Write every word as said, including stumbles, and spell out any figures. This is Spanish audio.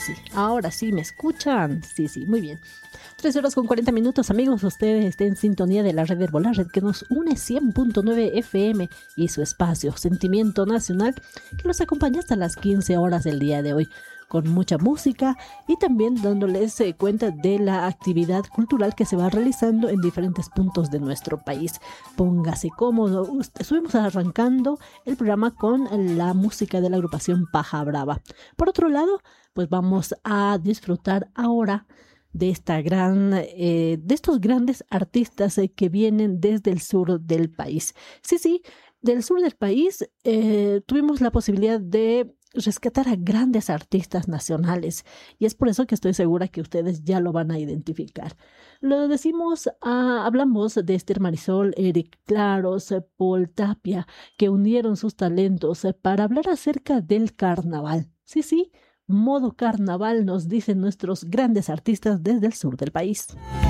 sí, ahora sí me escuchan. Sí, sí, muy bien. Tres horas con cuarenta minutos, amigos. Ustedes estén en sintonía de la red Herbol, la red que nos une cien punto nueve F M y su espacio Sentimiento Nacional, que los acompaña hasta las quince horas del día de hoy, con mucha música y también dándoles eh, cuenta de la actividad cultural que se va realizando en diferentes puntos de nuestro país. Póngase cómodo. Estuvimos arrancando el programa con la música de la agrupación Paja Brava. Por otro lado, pues vamos a disfrutar ahora de esta gran, eh, de estos grandes artistas eh, que vienen desde el sur del país. Sí, sí, del sur del país eh, tuvimos la posibilidad de rescatar a grandes artistas nacionales y es por eso que estoy segura que ustedes ya lo van a identificar. Lo decimos, ah, hablamos de Esther Marisol, Eric Claros, eh, Paul Tapia, que unieron sus talentos eh, para hablar acerca del carnaval. Sí, sí, modo carnaval, nos dicen nuestros grandes artistas desde el sur del país.